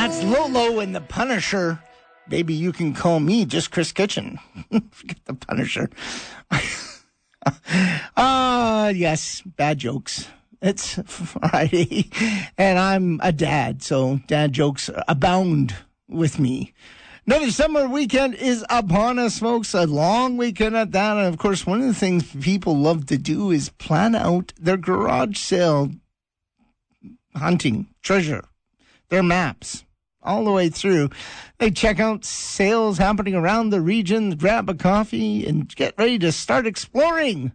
That's Lolo and the Punisher. Baby, you can call me just Chris Kitchen. Forget the Punisher. Yes, bad jokes. It's Friday, and I'm a dad, so dad jokes abound with me. Another summer weekend is upon us, folks. A long weekend at that. And, of course, one of the things people love to do is plan out their garage sale hunting, treasure, their maps, all the way through. They check out sales happening around the region, grab a coffee, and get ready to start exploring.